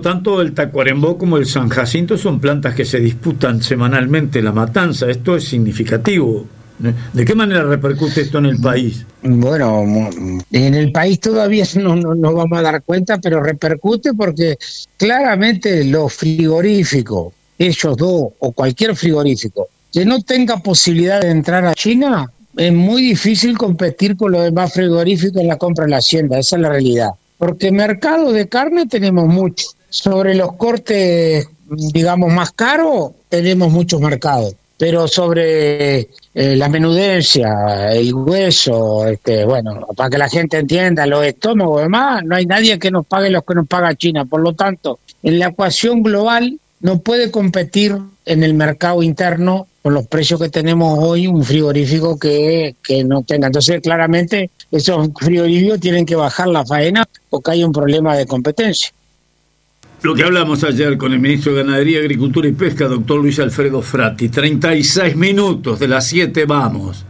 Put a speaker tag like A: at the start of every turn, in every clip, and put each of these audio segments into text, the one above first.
A: tanto el Tacuarembó como el San Jacinto son plantas que se disputan semanalmente la matanza. Esto es significativo. ¿De qué manera repercute esto en el país?
B: Bueno, en el país todavía no vamos a dar cuenta, pero repercute porque claramente los frigoríficos, ellos dos o cualquier frigorífico que no tenga posibilidad de entrar a China, es muy difícil competir con los demás frigoríficos en la compra de la hacienda. Esa es la realidad. Porque mercado de carne tenemos mucho. Sobre los cortes, digamos, más caros, tenemos muchos mercados. Pero sobre la menudencia, el hueso, bueno, para que la gente entienda, los estómagos y demás, no hay nadie que nos pague los que nos paga China. Por lo tanto, en la ecuación global no puede competir en el mercado interno con los precios que tenemos hoy un frigorífico que no tenga. Entonces, claramente, esos frigoríficos tienen que bajar la faena porque hay un problema de competencia.
A: Lo que hablamos ayer con el ministro de Ganadería, Agricultura y Pesca, doctor Luis Alfredo Frati. 36 minutos de las 7, vamos.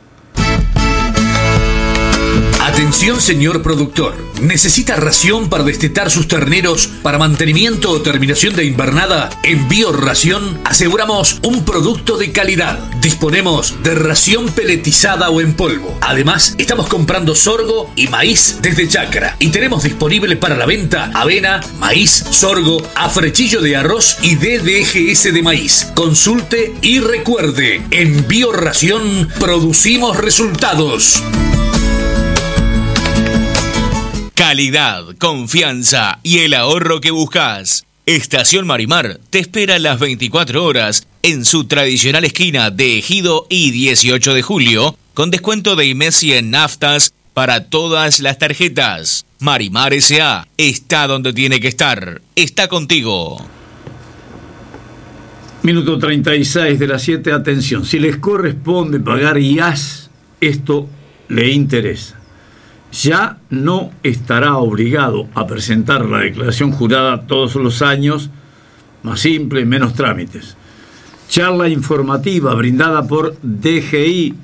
C: Atención, señor productor. ¿Necesita ración para destetar sus terneros para mantenimiento o terminación de invernada? En Bioración aseguramos un producto de calidad. Disponemos de ración peletizada o en polvo. Además, estamos comprando sorgo y maíz desde Chacra. Y tenemos disponible para la venta avena, maíz, sorgo, afrechillo de arroz y DDGS de maíz. Consulte y recuerde, en Bioración producimos resultados.
D: Calidad, confianza y el ahorro que buscas. Estación Marimar te espera las 24 horas en su tradicional esquina de Ejido y 18 de julio, con descuento de IMESI en naftas para todas las tarjetas. Marimar S.A. está donde tiene que estar. Está contigo.
A: Minuto 36 de las 7, atención. Si les corresponde pagar IAS, esto le interesa. Ya no estará obligado a presentar la declaración jurada todos los años, más simple y menos trámites. Charla informativa brindada por DGI.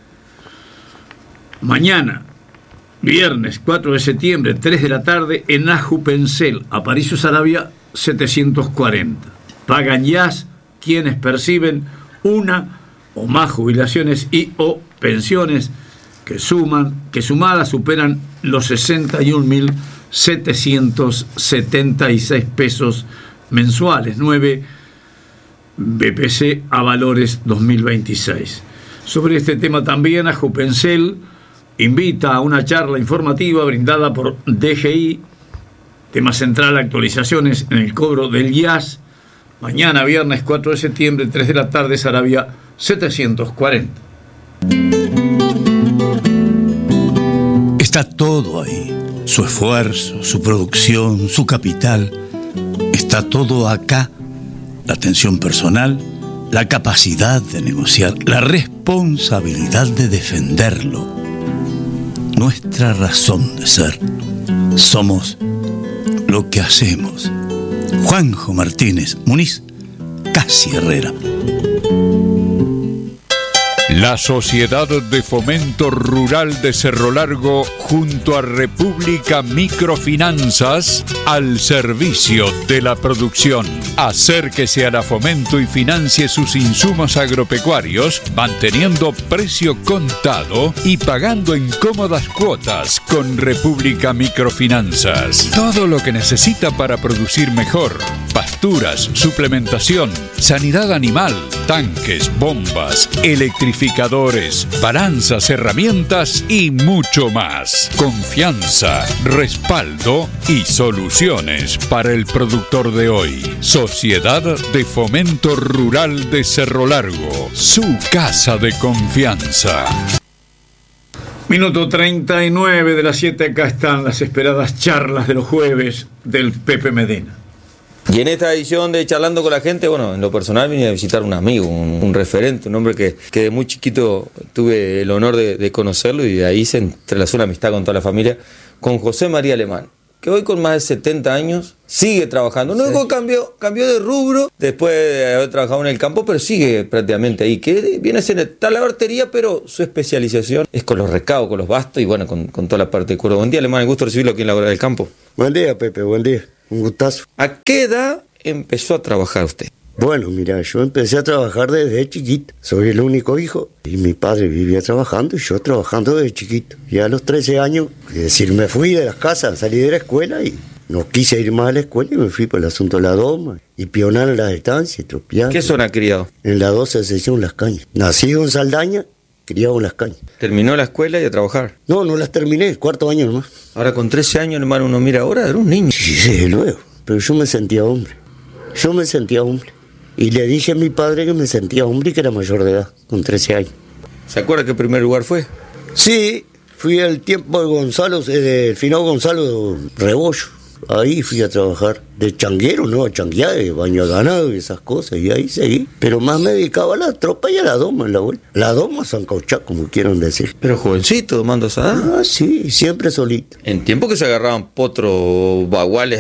A: Mañana, viernes 4 de septiembre, 3 de la tarde, en Ajupencel, Aparicio Saravia, 740. Pagan IAS quienes perciben una o más jubilaciones y o pensiones que sumadas superan los 61.776 pesos mensuales, 9 BPC a valores 2026. Sobre este tema también, Ajupencel invita a una charla informativa brindada por DGI, tema central, actualizaciones en el cobro del IAS, mañana viernes 4 de septiembre, 3 de la tarde, Saravia 740.
E: Está todo ahí, su esfuerzo, su producción, su capital. Está todo acá. La atención personal, la capacidad de negociar, la responsabilidad de defenderlo. Nuestra razón de ser. Somos lo que hacemos. Juanjo Martínez Muniz, Casi Herrera.
F: La Sociedad de Fomento Rural de Cerro Largo, junto a República Microfinanzas, al servicio de la producción. Acérquese a la Fomento y financie sus insumos agropecuarios, manteniendo precio contado y pagando en cómodas cuotas con República Microfinanzas. Todo lo que necesita para producir mejor: pasturas, suplementación, sanidad animal, tanques, bombas, electrificadores, balanzas, herramientas y mucho más. Confianza, respaldo y soluciones para el productor de hoy. Sociedad de Fomento Rural de Cerro Largo, su casa de confianza.
A: Minuto 39 de las 7, acá están las esperadas charlas de los jueves del Pepe Medina.
G: Y en esta edición de Charlando con la Gente, bueno, en lo personal vine a visitar un amigo, un referente, un hombre que de muy chiquito tuve el honor de conocerlo, y de ahí se entrelazó una amistad con toda la familia, con José María Alemán, que hoy con más de 70 años sigue trabajando. No, sí. cambió de rubro después de haber trabajado en el campo, pero sigue prácticamente ahí, que viene a ser la bartería, pero su especialización es con los recados, con los bastos y bueno, con toda la parte de cuero. Buen día, Alemán, el gusto de recibirlo aquí en la hora del campo.
H: Buen día, Pepe, buen día. un gustazo.
G: ¿A qué edad empezó a trabajar usted?
H: Bueno, mira, yo empecé a trabajar desde chiquito. Soy el único hijo y mi padre vivía trabajando y yo trabajando desde chiquito. Y a los 13 años, es decir, me fui de las casas, salí de la escuela y no quise ir más a la escuela y me fui por el asunto de la doma y pionar en las estancias y tropiar.
G: ¿Qué zona ha criado?
H: En la 12 sección Las Cañas. Nacido en Saldaña, criado en Las Cañas.
G: ¿Terminó la escuela y a trabajar?
H: No las terminé, el cuarto año nomás.
G: Ahora con 13 años, hermano, uno mira ahora, era un niño.
H: Sí, desde luego, pero yo me sentía hombre. Y le dije a mi padre que me sentía hombre y que era mayor de edad, con 13 años.
G: ¿Se acuerda qué primer lugar fue?
H: Sí, fui al tiempo de Gonzalo, del finado Gonzalo Rebollo. Ahí fui a trabajar de changuero, ¿no? A changuear, de baño de ganado y esas cosas, y ahí seguí. Pero más me dedicaba a la tropa y a la doma en la vuelta. La doma San Cauchá, como quieran decir.
G: Pero jovencito, domando esa edad.
H: Ah, sí, siempre solito.
G: En tiempo que se agarraban potros baguales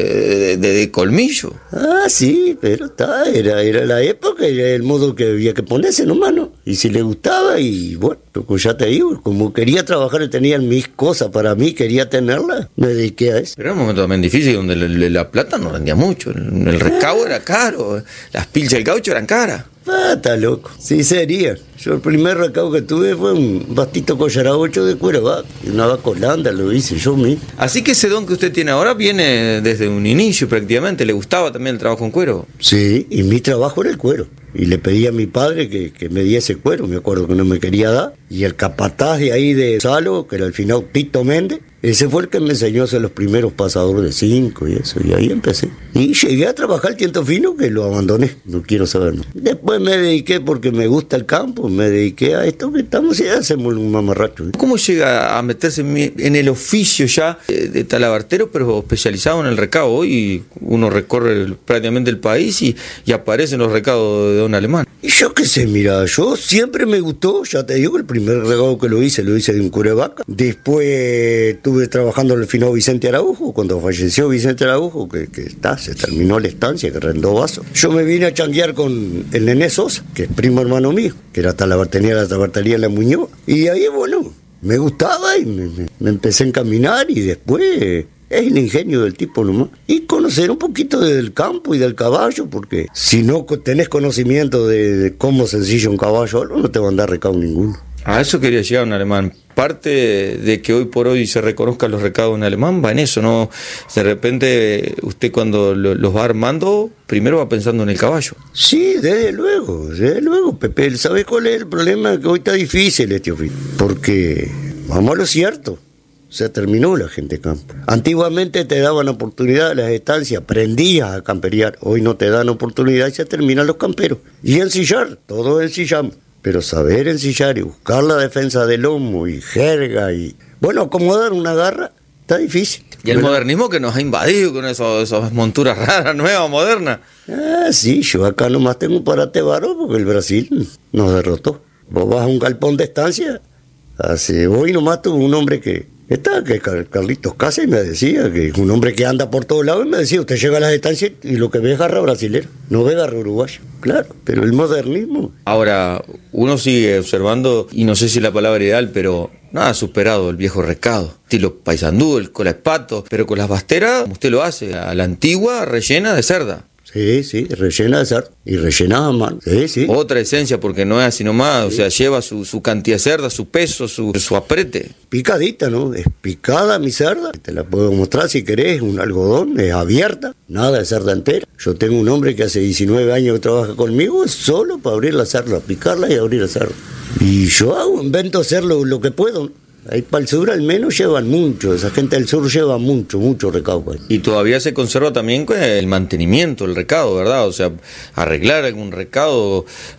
G: de colmillo.
H: Ah, sí, pero era la época, era el modo que había que ponerse nomás, ¿no? Y si le gustaba, y bueno, como ya te digo, como quería trabajar y tenía mis cosas para mí, quería tenerlas, me dediqué a eso.
G: Pero era un momento también difícil donde la plata no rendía mucho, el recaudo era caro, las pilchas del gaucho eran caras.
H: Ah, está loco. Sí, sería. Yo el primer recaudo que tuve fue un bastito collarabocho de cuero vaca, una vaca holanda, lo hice yo mismo.
G: Así que ese don que usted tiene ahora viene desde un inicio prácticamente. ¿Le gustaba también el trabajo en cuero?
H: Sí, y mi trabajo era el cuero. Y le pedí a mi padre que me diese cuero, me acuerdo que no me quería dar. Y el capataz de ahí de Salo, que era el finado Tito Méndez, ese fue el que me enseñó a hacer los primeros pasadores de 5 y eso, y ahí empecé. Y llegué a trabajar el tiento fino, que lo abandoné, no quiero saber más. Después me dediqué, porque me gusta el campo, me dediqué a esto que estamos y hacemos un mamarracho.
G: ¿Cómo llega a meterse en el oficio ya de talabartero, pero especializado en el recado? Hoy uno recorre prácticamente el país y aparecen los recados de don Alemán.
H: Y yo qué sé, mira, yo siempre me gustó, ya te digo, el primer recado que lo hice de un cuero de vaca. Después estuve trabajando en el finado Vicente Araujo, cuando falleció Vicente Araujo, se terminó la estancia, que arrendó vaso. Yo me vine a changuear con el Nené Sosa, que es primo hermano mío, que era tenía la tabartería en La Muñoz. Y ahí, bueno, me gustaba y me empecé a encaminar y después es el ingenio del tipo nomás. Y conocer un poquito del campo y del caballo, porque si no tenés conocimiento de cómo se ensilla un caballo, no te va a andar recado ninguno.
G: A eso quería llegar un alemán. Parte de que hoy por hoy se reconozcan los recados en alemán va en eso, ¿no? De repente usted cuando los va armando, primero va pensando en el caballo.
H: Sí, desde luego, Pepe. ¿Sabes cuál es el problema? Que hoy está difícil este oficio. Porque, vamos a lo cierto, se terminó la gente de campo. Antiguamente te daban oportunidad a las estancias, aprendías a camperiar. Hoy no te dan oportunidad y se terminan los camperos. Y ensillar, todos ensillamos. Pero saber ensillar y buscar la defensa del lomo y jerga y, bueno, acomodar una garra, está difícil.
G: Y el modernismo que nos ha invadido con esas monturas raras, nuevas, modernas.
H: Ah, sí, yo acá nomás tengo un parate varo porque el Brasil nos derrotó. Vos vas a un galpón de estancia, hoy nomás tuve un hombre que Carlitos Casas, me decía que es un hombre que anda por todos lados y me decía, usted llega a las estancias y lo que ve es garra brasilera, no ve garra uruguaya. Claro, pero el modernismo.
G: Ahora, uno sigue observando, y no sé si es la palabra ideal, pero nada ha superado el viejo recado. Estilo paisandú, el cola espato, pero con las basteras, como usted lo hace, a la antigua, rellena de cerda.
H: Sí, rellena de cerda y rellena a mano. Sí.
G: Otra esencia, porque no es así nomás, o sea, lleva su cantidad de cerda, su peso, su aprete.
H: Picadita, ¿no? Es picada mi cerda. Te la puedo mostrar si querés, un algodón, es abierta, nada de cerda entera. Yo tengo un hombre que hace 19 años que trabaja conmigo, solo para abrir la cerda, picarla y abrir la cerda. Y yo invento hacer lo que puedo, ¿no? Ahí para el sur al menos llevan mucho, esa gente del sur lleva mucho recado.
G: Y todavía se conserva también el mantenimiento del recado, ¿verdad? O sea, arreglar algún recado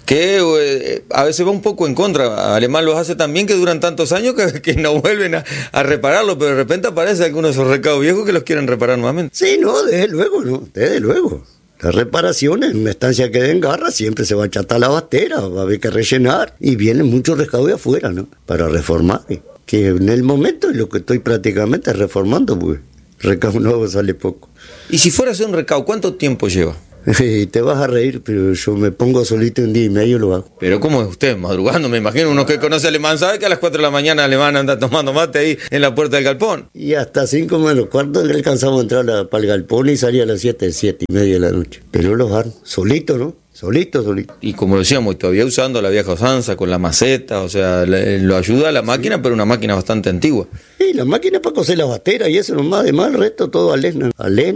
G: que a veces va un poco en contra. Alemán los hace también que duran tantos años que no vuelven a repararlo, pero de repente aparece algunos de esos recados viejos que los quieren reparar nuevamente.
H: Sí, desde luego. Las reparaciones, en una estancia que den garra, siempre se va a achatar la bastera, va a haber que rellenar, y vienen muchos recados de afuera, ¿no? Para reformar. Que en el momento es lo que estoy prácticamente reformando, porque recado nuevo sale poco.
G: Y si fuera a hacer un recado, ¿cuánto tiempo lleva?
H: Te vas a reír, pero yo me pongo solito un día y medio y lo hago.
G: Pero ¿cómo es usted? Madrugando, me imagino. Uno que conoce a Alemán sabe que a las 4 de la mañana Alemán anda tomando mate ahí en la puerta del galpón.
H: Y hasta 5 menos cuarto alcanzamos a entrar para el galpón y salía a las 7 y media de la noche. Pero los armo, solito, ¿no? Solito.
G: Y como decíamos, todavía usando la vieja usanza con la maceta, o sea, lo ayuda a la máquina, pero una máquina bastante antigua.
H: Sí, la máquina para coser las bateras y eso nomás, además el resto todo a lena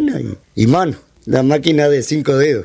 H: y mano. La máquina de 5 dedos.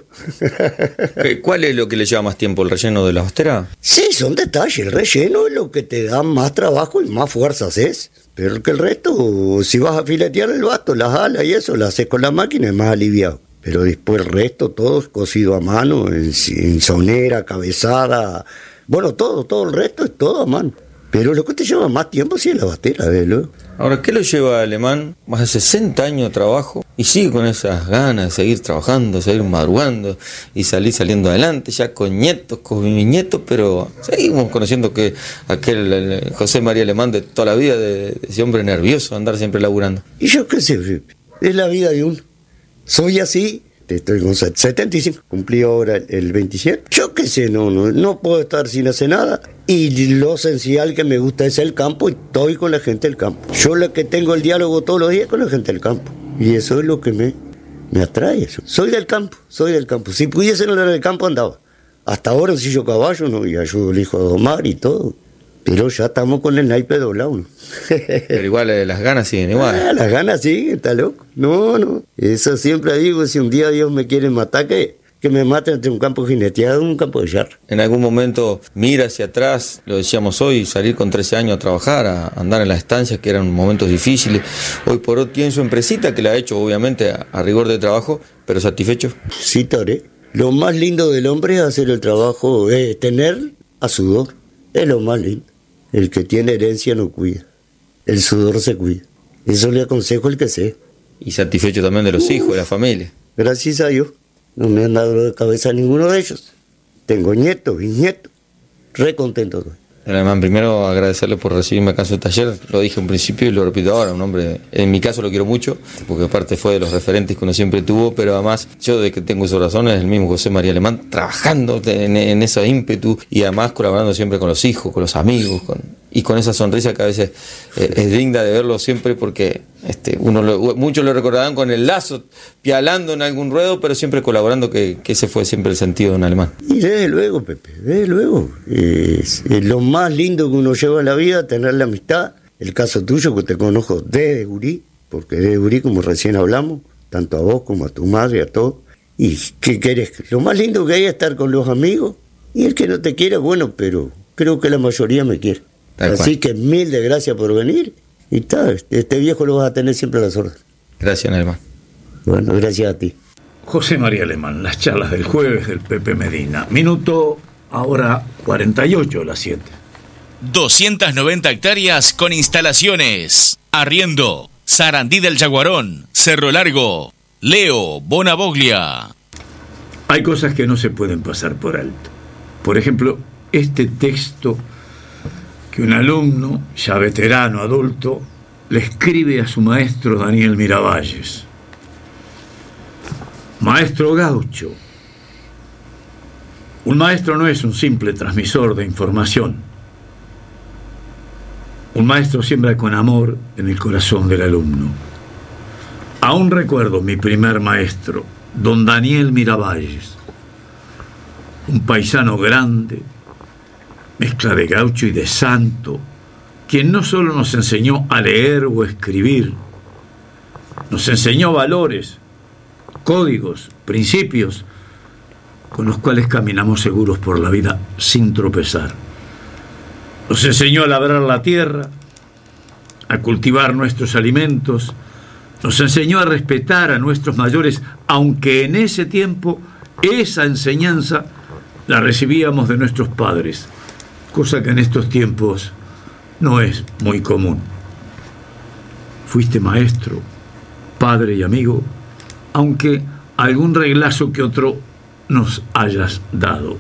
G: ¿Cuál es lo que le lleva más tiempo, el relleno de la bastera?
H: Sí, son detalles, el relleno es lo que te da más trabajo y más fuerza haces. Pero que el resto, si vas a filetear el basto, las alas y eso, las haces con la máquina, es más aliviado. Pero después el resto, todo es cosido a mano, en sonera, cabezada, bueno, todo el resto es todo a mano. Pero lo que te lleva más tiempo sí es la bastera, desde luego.
G: Ahora, ¿qué lo lleva a Alemán? Más de 60 años de trabajo y sigue con esas ganas de seguir trabajando, seguir madrugando y saliendo adelante, ya con nietos, con bisnietos, pero seguimos conociendo que aquel José María Alemán de toda la vida, de ese hombre nervioso, andar siempre laburando.
H: Y yo qué sé, es la vida de uno. Soy así, estoy con 75, cumplí ahora el 27. Yo qué sé, no puedo estar sin hacer nada. Y lo esencial que me gusta es el campo y estoy con la gente del campo. Yo lo que tengo el diálogo todos los días con la gente del campo. Y eso es lo que me atrae. Eso. Soy del campo. Si pudiese andar en el campo andaba. Hasta ahora si yo caballo, no, y ayudo al hijo a domar y todo. Pero ya estamos con el naipe doblado, ¿no?
G: Pero igual las ganas siguen igual.
H: Las ganas siguen, está loco. No. Eso siempre digo, si un día Dios me quiere matar, que me maten entre un campo jineteado y un campo de charra.
G: En algún momento mira hacia atrás, lo decíamos hoy, salir con 13 años a trabajar, a andar en las estancias que eran momentos difíciles. Hoy por hoy tiene su empresita que la ha hecho obviamente a rigor de trabajo, pero satisfecho.
H: Sí, Tore. Lo más lindo del hombre es hacer el trabajo, tener a sudor. Es lo más lindo. El que tiene herencia no cuida. El sudor se cuida. Eso le aconsejo al que sea.
G: Y satisfecho también de los hijos, de la familia.
H: Gracias a Dios. No me han dado de cabeza a ninguno de ellos. Tengo nietos, bisnietos. Re contento estoy.
G: Alemán, primero agradecerle por recibirme acá en su taller. Lo dije en principio y lo repito ahora. Un hombre, en mi caso lo quiero mucho, porque aparte fue de los referentes que uno siempre tuvo, pero además yo desde que tengo sus razones, el mismo José María Alemán, trabajando en ese ímpetu y además colaborando siempre con los hijos, con los amigos, y con esa sonrisa que a veces es digna de verlo siempre, porque muchos lo recordarán con el lazo, pialando en algún ruedo, pero siempre colaborando, que ese fue siempre el sentido de un alemán.
H: Y desde luego, Pepe, desde luego. Es lo más lindo que uno lleva en la vida, tener la amistad. El caso tuyo, que te conozco desde gurí, porque desde gurí, como recién hablamos, tanto a vos como a tu madre, a todos. ¿Y qué querés? Lo más lindo que hay es estar con los amigos, y el que no te quiera, bueno, pero creo que la mayoría me quiere. Así que mil de gracias por venir. Y tal, este viejo lo vas a tener siempre a las órdenes.
G: Gracias, Alemán.
H: Bueno, gracias a ti.
A: José María Alemán, las charlas del jueves del Pepe Medina. Minuto ahora 48 a las 7.
D: 290 hectáreas con instalaciones. Arriendo, Sarandí del Yaguarón, Cerro Largo, Leo, Bonavoglia.
A: Hay cosas que no se pueden pasar por alto. Por ejemplo, este texto que un alumno, ya veterano, adulto, le escribe a su maestro Daniel Miravalles. Maestro Gaucho. Un maestro no es un simple transmisor de información. Un maestro siembra con amor en el corazón del alumno. Aún recuerdo mi primer maestro, don Daniel Miravalles. Un paisano grande, mezcla de gaucho y de santo, quien no solo nos enseñó a leer o escribir, nos enseñó valores, códigos, principios, con los cuales caminamos seguros por la vida sin tropezar. Nos enseñó a labrar la tierra, a cultivar nuestros alimentos, nos enseñó a respetar a nuestros mayores, aunque en ese tiempo esa enseñanza la recibíamos de nuestros padres, cosa que en estos tiempos no es muy común. Fuiste maestro, padre y amigo, aunque algún reglazo que otro nos hayas dado.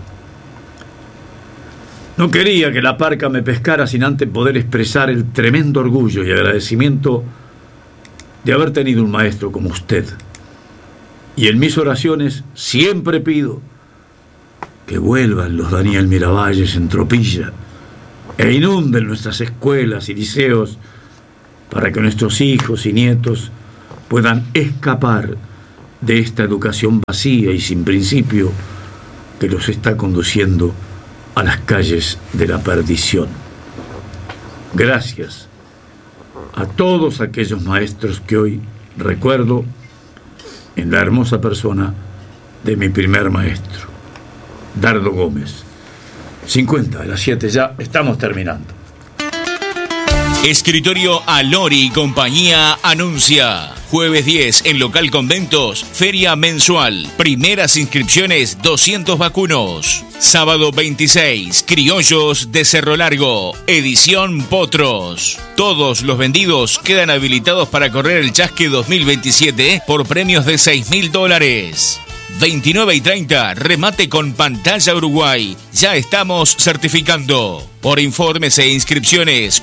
A: No quería que la parca me pescara sin antes poder expresar el tremendo orgullo y agradecimiento de haber tenido un maestro como usted. Y en mis oraciones siempre pido que vuelvan los Daniel Miravalles en Tropilla e inunden nuestras escuelas y liceos para que nuestros hijos y nietos puedan escapar de esta educación vacía y sin principio que los está conduciendo a las calles de la perdición. Gracias a todos aquellos maestros que hoy recuerdo en la hermosa persona de mi primer maestro, Dardo Gómez. 50 a las 7 ya, estamos terminando.
D: Escritorio Alori y Compañía anuncia. Jueves 10 en Local Conventos, feria mensual. Primeras inscripciones 200 vacunos. Sábado 26, Criollos de Cerro Largo, edición Potros. Todos los vendidos quedan habilitados para correr el Chasque 2027 por premios de $6.000. 29 y 30, remate con pantalla Uruguay. Ya estamos certificando. Por informes e inscripciones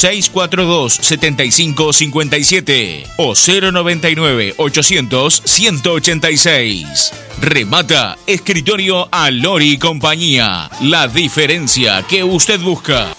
D: 4642-7557 o 099-800-186. Remata Escritorio Alori y Compañía. La diferencia que usted busca.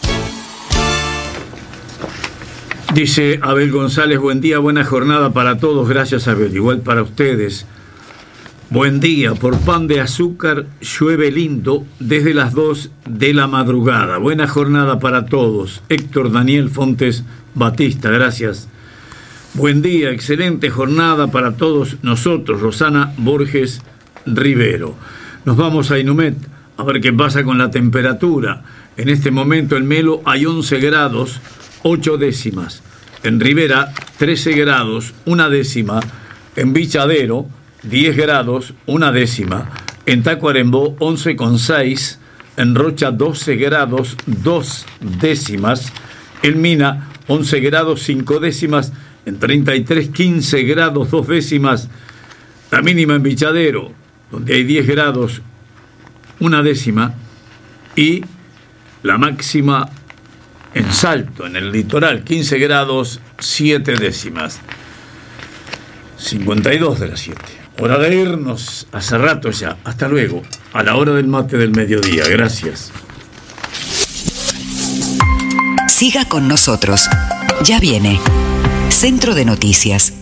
A: Dice Abel González, buen día, buena jornada para todos. Gracias, Abel, igual para ustedes. Buen día, por Pan de Azúcar llueve lindo desde las 2 de la madrugada. Buena jornada para todos. Héctor Daniel Fontes Batista, gracias. Buen día, excelente jornada para todos nosotros. Rosana Borges Rivero. Nos vamos a Inumet a ver qué pasa con la temperatura. En este momento en Melo hay 11 grados, 8 décimas. En Rivera, 13 grados, 1 décima. En Bichadero, 10 grados, 1 décima. En Tacuarembó, 11,6. En Rocha, 12 grados, 2 décimas. En Mina, 11 grados, 5 décimas. En 33, 15 grados, 2 décimas. La mínima en Bichadero, donde hay 10 grados, 1 décima. Y la máxima en Salto, en el litoral, 15 grados, 7 décimas. 52 de las 7. Hora de irnos, hace rato ya. Hasta luego, a la hora del mate del mediodía. Gracias.
I: Siga con nosotros. Ya viene Centro de Noticias.